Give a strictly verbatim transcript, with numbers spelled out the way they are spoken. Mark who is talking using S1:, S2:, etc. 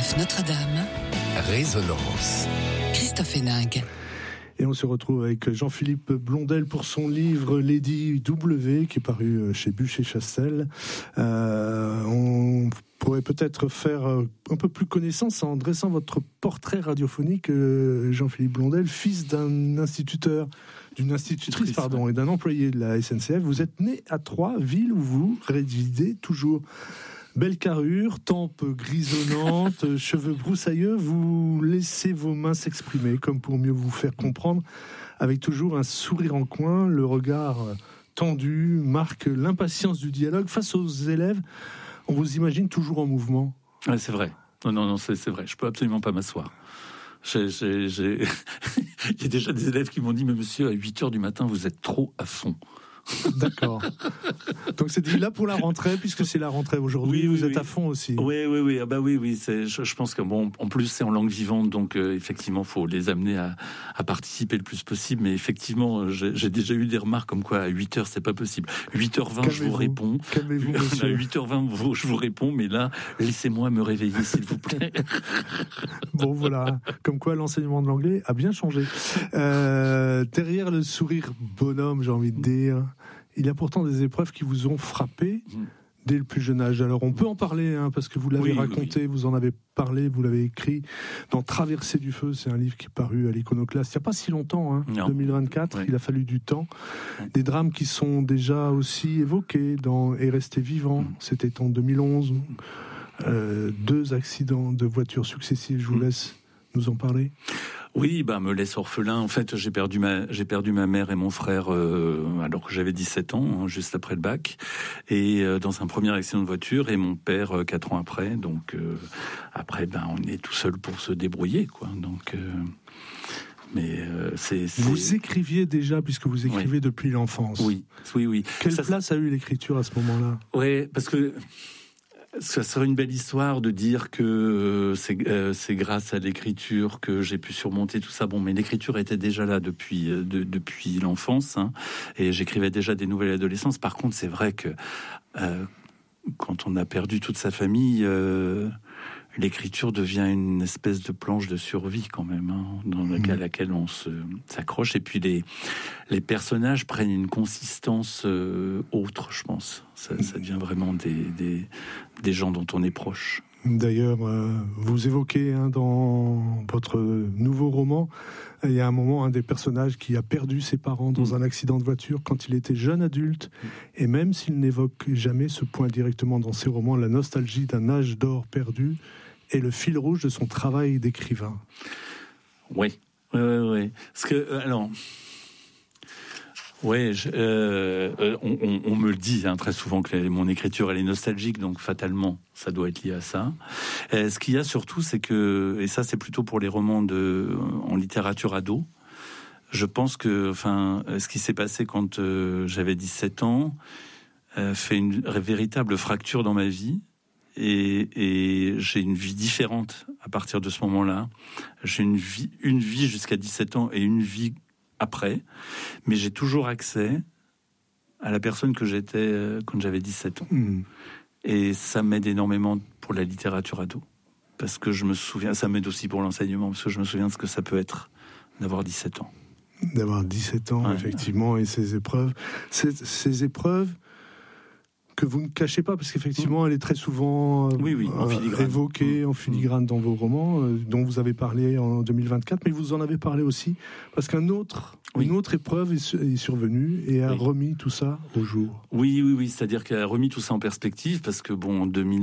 S1: neuf Notre-Dame.
S2: Résonance.
S1: Christophe Héninck.
S3: Et on se retrouve avec Jean-Philippe Blondel pour son livre Lady W, qui est paru chez Buchet-Chastel. Euh, on pourrait peut-être faire un peu plus connaissance en dressant votre portrait radiophonique, Jean-Philippe Blondel, fils d'un instituteur, d'une institutrice, pardon, et d'un employé de la S N C F. Vous êtes né à Troyes, ville où vous résidez toujours. Belle carrure, tempes grisonnantes, cheveux broussailleux, vous laissez vos mains s'exprimer comme pour mieux vous faire comprendre, avec toujours un sourire en coin, le regard tendu marque l'impatience du dialogue. Face aux élèves, on vous imagine toujours en mouvement.
S4: Ouais, c'est vrai. Non, non, non, c'est, c'est vrai. Je peux absolument pas m'asseoir. J'ai, j'ai, j'ai... Il y a déjà des élèves qui m'ont dit, mais monsieur, à huit heures du matin, vous êtes trop à fond.
S3: D'accord. Donc c'est dit là pour la rentrée, puisque c'est la rentrée aujourd'hui, oui, vous oui, êtes oui. à fond aussi.
S4: Oui, oui, oui. Ah bah oui, oui. C'est, je, je pense que bon, en plus c'est en langue vivante, donc euh, effectivement, faut les amener à, à participer le plus possible. Mais effectivement, j'ai, j'ai déjà eu des remarques comme quoi à huit heures c'est pas possible. huit heures vingt, calmez-vous, je vous réponds.
S3: Calmez-vous, monsieur.
S4: À huit heures vingt, je vous réponds, mais là, laissez-moi me réveiller, s'il vous plaît.
S3: Bon, voilà. Comme quoi, l'enseignement de l'anglais a bien changé. Euh, derrière le sourire bonhomme, j'ai envie de dire, il y a pourtant des épreuves qui vous ont frappé dès le plus jeune âge. Alors on peut en parler, hein, parce que vous l'avez oui, raconté, oui. vous en avez parlé, vous l'avez écrit dans Traversée du feu, c'est un livre qui est paru à l'Iconoclaste il n'y a pas si longtemps, hein, deux mille vingt-quatre, oui. il a fallu du temps. Oui. Des drames qui sont déjà aussi évoqués dans Et rester vivant, mm. c'était en deux mille onze. Euh, deux accidents de voitures successifs, je vous mm. laisse nous en parler.
S4: Oui, bah me laisse orphelin. En fait, j'ai perdu ma j'ai perdu ma mère et mon frère euh, alors que j'avais dix-sept ans, hein, juste après le bac, et euh, dans un premier accident de voiture, et mon père euh, quatre ans après. Donc euh, après, ben on est tout seul pour se débrouiller, quoi. Donc euh, mais euh, c'est, c'est
S3: vous écriviez déjà, puisque vous écrivez oui. depuis l'enfance.
S4: Oui, oui, oui.
S3: Quelle
S4: Ça,
S3: place a eu l'écriture à ce moment-là?
S4: Oui, parce que ça serait une belle histoire de dire que euh, c'est, euh, c'est grâce à l'écriture que j'ai pu surmonter tout ça. Bon, mais l'écriture était déjà là depuis euh, de, depuis l'enfance, hein, et j'écrivais déjà des nouvelles à l'adolescence. Par contre, c'est vrai que euh, quand on a perdu toute sa famille, euh, l'écriture devient une espèce de planche de survie quand même, hein, dans laquelle, à laquelle on se, s'accroche. Et puis les, les personnages prennent une consistance euh, autre, je pense. Ça, ça devient vraiment des, des, des gens dont on est proche.
S3: D'ailleurs, euh, vous évoquez hein, dans votre nouveau roman, il y a un moment, un des personnages qui a perdu ses parents dans mmh. un accident de voiture quand il était jeune adulte, mmh. et même s'il n'évoque jamais ce point directement dans ses romans, la nostalgie d'un âge d'or perdu est le fil rouge de son travail d'écrivain.
S4: Oui, oui, oui, oui. Parce que, euh, alors... Oui, euh, on, on, on me le dit hein, très souvent que mon écriture elle est nostalgique, donc fatalement ça doit être lié à ça. Et ce qu'il y a surtout, c'est que, et ça c'est plutôt pour les romans de en littérature ado, je pense que, enfin, ce qui s'est passé quand euh, j'avais dix-sept ans euh, fait une véritable fracture dans ma vie. Et, et j'ai une vie différente à partir de ce moment-là. J'ai une vie, une vie jusqu'à dix-sept ans et une vie après, mais j'ai toujours accès à la personne que j'étais quand j'avais dix-sept ans. Mmh. Et ça m'aide énormément pour la littérature ado. Parce que je me souviens, ça m'aide aussi pour l'enseignement, parce que je me souviens de ce que ça peut être d'avoir dix-sept ans.
S3: D'avoir dix-sept ans, ouais. effectivement, et ces épreuves. Ces, ces épreuves que vous ne cachez pas, parce qu'effectivement, mmh. elle est très souvent euh,
S4: oui, oui, en
S3: euh, évoquée mmh. en filigrane dans vos romans, euh, dont vous avez parlé en deux mille vingt-quatre, mais vous en avez parlé aussi, parce qu'une autre, oui. une autre épreuve est, est survenue et a oui. remis tout ça au jour.
S4: Oui, oui, oui, c'est-à-dire qu'elle a remis tout ça en perspective, parce que bon, en deux mille